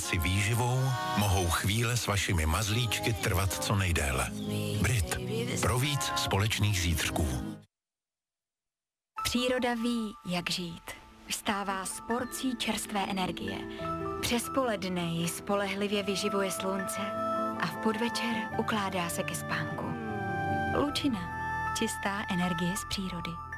si výživou, mohou chvíle s vašimi mazlíčky trvat co nejdéle. Brit. Pro víc společných zítřků. Příroda ví, jak žít. Vstává s porcí čerstvé energie. Přes poledne ji spolehlivě vyživuje slunce a v podvečer ukládá se ke spánku. Lučina. Čistá energie z přírody.